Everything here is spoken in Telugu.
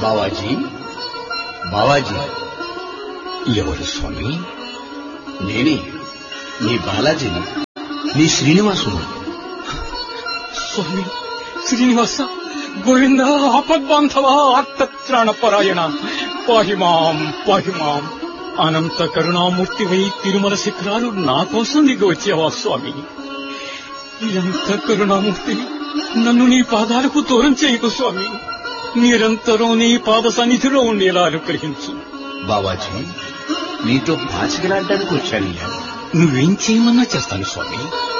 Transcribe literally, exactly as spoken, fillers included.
బావాజీ బావాజీ ఎవరు స్వామి? నేనే నీ బాలాజీని, నీ శ్రీనివాసుని. స్వామి శ్రీనివాస గోవింద ఆపద్బాంధవ ఆర్తత్రాణపరాయణ పాహిమాం పాహిమాం. అనంత కరుణామూర్తివై తిరుమల శిఖరాలు నా కోసం దిగి వచ్చావా స్వామి? ఎంత కరుణామూర్తి, నన్ను నీ పాదాలకు దూరం చేయకు స్వామి. నిరంతరం నీ పాద సన్నిధిలో ఉండేలా అనుగ్రహించు. బావాజీ నీతో పాచికలాడడానికి వచ్చానయ్యా. నువ్వేం చేయమన్నా చేస్తాను స్వామి.